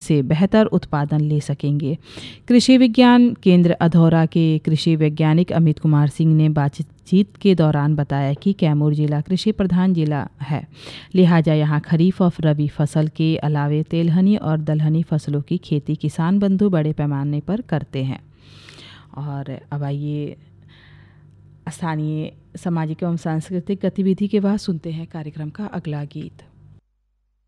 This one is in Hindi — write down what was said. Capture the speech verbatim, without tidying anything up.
से बेहतर उत्पादन ले सकेंगे। कृषि विज्ञान केंद्र अधौरा के कृषि वैज्ञानिक अमित कुमार सिंह ने बातचीत के दौरान बताया कि कैमूर जिला कृषि प्रधान जिला है, लिहाजा यहाँ खरीफ और रबी फसल के अलावे तेलहनी और दलहनी फसलों की खेती किसान बंधु बड़े पैमाने पर करते हैं। और अब आइए स्थानीय सामाजिक एवं सांस्कृतिक गतिविधि के बाद सुनते हैं कार्यक्रम का अगला गीत।